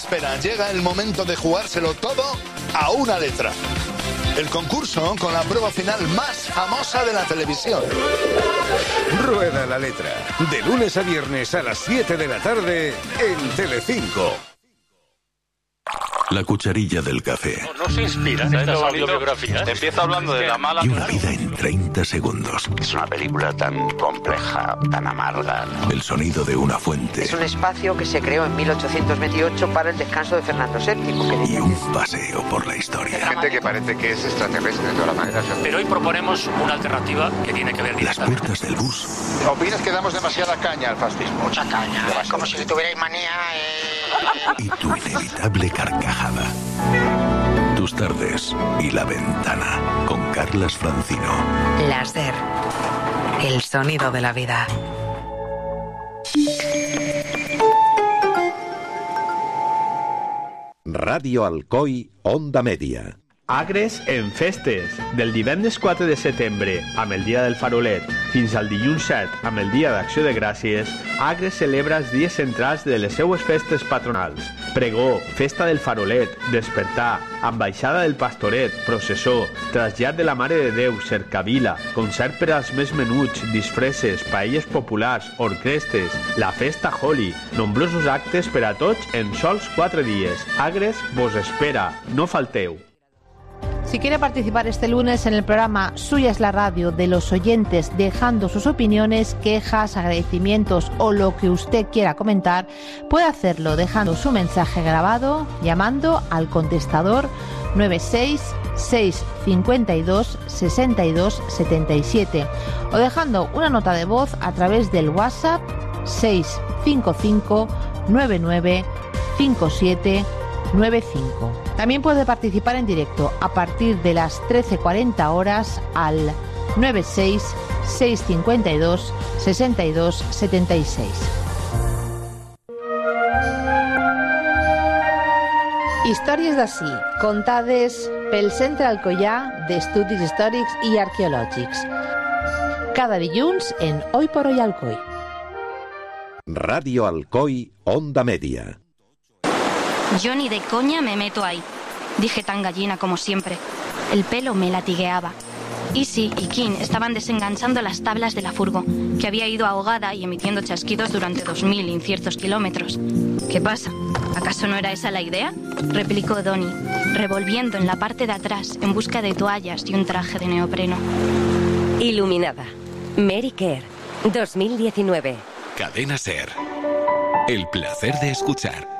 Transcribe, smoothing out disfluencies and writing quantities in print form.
espera. Llega el momento de jugárselo todo a una letra. El concurso con la prueba final más famosa de la televisión. Rueda la letra. De lunes a viernes a las 7 de la tarde en Telecinco. La cucharilla del café. ¿No se inspiran estas autobiografías? Empieza hablando de la mala... Y una vida en 30 segundos. Es una película tan compleja, tan amarga, ¿no? El sonido de una fuente. Es un espacio que se creó en 1828 para el descanso de Fernando VII. Y un paseo por la historia. Hay gente que parece que es extraterrestre de todas las maneras. Pero hoy proponemos una alternativa que tiene que ver Las directamente. puertas del bus. ¿Opinas que damos demasiada caña al fascismo? Mucha caña, como si le tuvierais manía. Y tu inevitable carcajada. Tus tardes y La Ventana con Carlas Francino. Láser. El sonido de la vida. Radio Alcoi, Onda Media. Agres en festes. Del divendres 4 de setembre, amb el dia del farolet, fins al dilluns 7, amb el dia d'Acció de Gràcies, Agres celebra els dies centrals de les seues festes patronals. Pregó, festa del farolet, despertar, ambaixada del pastoret, processó, trasllat de la Mare de Déu, cercavila, concert per als més menuts, disfresses, paelles populars, orquestes, la festa Holi, nombrosos actes per a tots en sols 4 dies. Agres vos espera, no falteu. Si quiere participar este lunes en el programa Suya es la radio de los oyentes, dejando sus opiniones, quejas, agradecimientos o lo que usted quiera comentar, puede hacerlo dejando su mensaje grabado llamando al contestador 96 652 62 77 o dejando una nota de voz a través del WhatsApp 655 99 57 95. También puede participar en directo a partir de las 13:40 horas al 96 652 62 76. Històries d'ací, contades pel Centre Alcoià d'Estudis Històrics i Arqueològics. Cada dilluns en Hoy por Hoy Alcoi. Radio Alcoi, Onda Media. Yo ni de coña me meto ahí, dije tan gallina como siempre. El pelo me latigueaba. Easy y King estaban desenganchando las tablas de la furgo, que había ido ahogada y emitiendo chasquidos durante 2000 inciertos kilómetros. ¿Qué pasa? ¿Acaso no era esa la idea? Replicó Donnie, revolviendo en la parte de atrás en busca de toallas y un traje de neopreno. Iluminada. Mary Kerr, 2019. Cadena SER. El placer de escuchar.